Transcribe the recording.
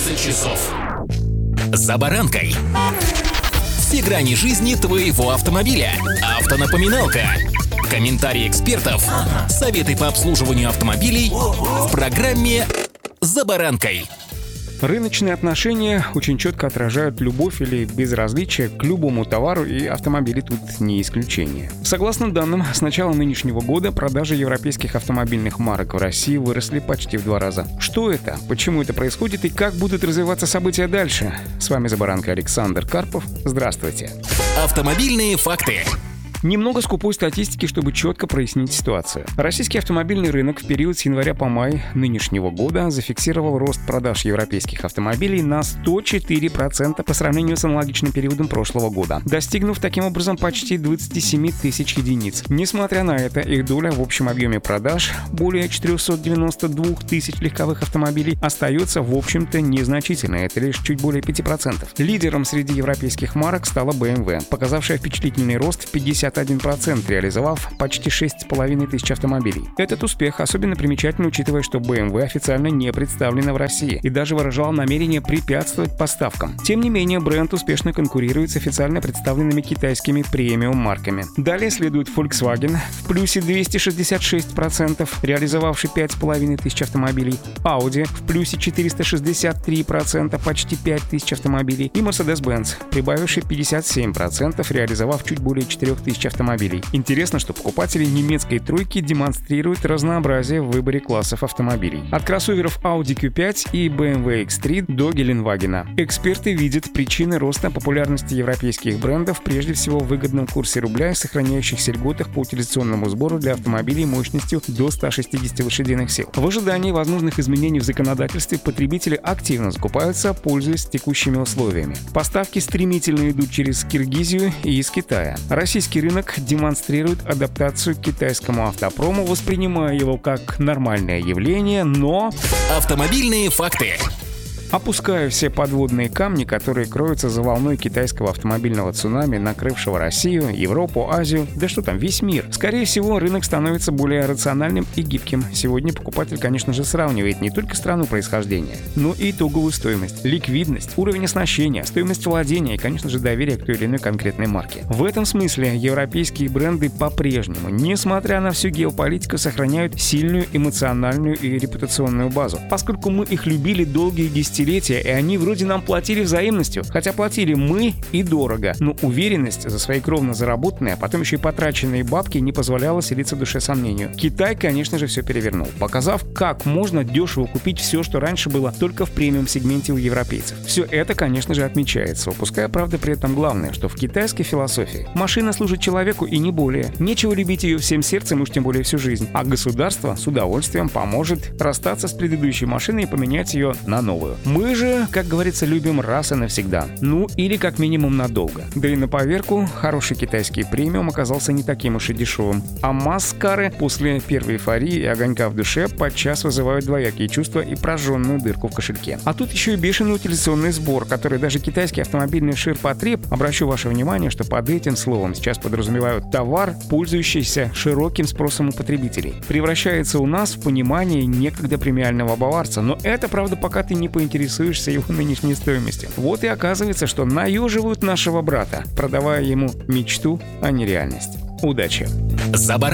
20 часов. За баранкой. Все грани жизни твоего автомобиля. Автонапоминалка. Комментарии экспертов. Советы по обслуживанию автомобилей в программе «За баранкой». Рыночные отношения очень четко отражают любовь или безразличие к любому товару, и автомобили тут не исключение. Согласно данным, с начала нынешнего года продажи европейских автомобильных марок в России выросли почти в 2 раза. Что это? Почему это происходит и как будут развиваться события дальше? С вами «За баранкой» Александр Карпов. Здравствуйте. Автомобильные факты. Немного скупой статистики, чтобы четко прояснить ситуацию. Российский автомобильный рынок в период с января по май нынешнего года зафиксировал рост продаж европейских автомобилей на 104% по сравнению с аналогичным периодом прошлого года, достигнув таким образом почти 27 тысяч единиц. Несмотря на это, их доля в общем объеме продаж, более 492 тысяч легковых автомобилей, остается в общем-то незначительной, это лишь чуть более 5%. Лидером среди европейских марок стала BMW, показавшая впечатлительный рост в 51%, реализовав почти 6,5 тысяч автомобилей. Этот успех особенно примечательный, учитывая, что BMW официально не представлена в России и даже выражал намерение препятствовать поставкам. Тем не менее, бренд успешно конкурирует с официально представленными китайскими премиум-марками. Далее следует Volkswagen в плюсе 266%, реализовавший 5,5 тысяч автомобилей, Audi в плюсе 463%, почти 5 тысяч автомобилей, и Mercedes-Benz, прибавивший 57%, реализовав чуть более 4 тысяч автомобилей. Интересно, что покупатели немецкой тройки демонстрируют разнообразие в выборе классов автомобилей. От кроссоверов Audi Q5 и BMW X3 до Геленвагена. Эксперты видят причины роста популярности европейских брендов прежде всего в выгодном курсе рубля и сохраняющихся льготах по утилизационному сбору для автомобилей мощностью до 160 лошадиных сил. В ожидании возможных изменений в законодательстве потребители активно закупаются, пользуясь текущими условиями. Поставки стремительно идут через Киргизию и из Китая. Российский рынок демонстрирует адаптацию к китайскому автопрому, воспринимая его как нормальное явление, но... Автомобильные факты. Опуская все подводные камни, которые кроются за волной китайского автомобильного цунами, накрывшего Россию, Европу, Азию, да что там, весь мир. Скорее всего, рынок становится более рациональным и гибким. Сегодня покупатель, конечно же, сравнивает не только страну происхождения, но и итоговую стоимость, ликвидность, уровень оснащения, стоимость владения и, конечно же, доверие к той или иной конкретной марке. В этом смысле европейские бренды по-прежнему, несмотря на всю геополитику, сохраняют сильную эмоциональную и репутационную базу, поскольку мы их любили долгие десятилетия, и они вроде нам платили взаимностью, хотя платили мы и дорого, но уверенность за свои кровно заработанные, а потом еще и потраченные бабки не позволяла селиться душе сомнению. Китай, конечно же, все перевернул, показав, как можно дешево купить все, что раньше было только в премиум-сегменте у европейцев. Все это, конечно же, отмечается, упуская, правда, при этом главное, что в китайской философии машина служит человеку и не более. Нечего любить ее всем сердцем, уж тем более всю жизнь, а государство с удовольствием поможет расстаться с предыдущей машиной и поменять ее на новую. Мы же, как говорится, любим раз и навсегда. Ну, или как минимум надолго. Да и на поверку, хороший китайский премиум оказался не таким уж и дешевым. А маскары после первой эйфории и огонька в душе подчас вызывают двоякие чувства и прожженную дырку в кошельке. А тут еще и бешеный утилизационный сбор, который даже китайский автомобильный ширпотреб, обращу ваше внимание, что под этим словом сейчас подразумевают товар, пользующийся широким спросом у потребителей, превращается у нас в понимание некогда премиального баварца. Но это, правда, пока ты не поинтересуешься его нынешней стоимостью. Вот и оказывается, что наеживают нашего брата, продавая ему мечту, а не реальность. Удачи! За баранкой.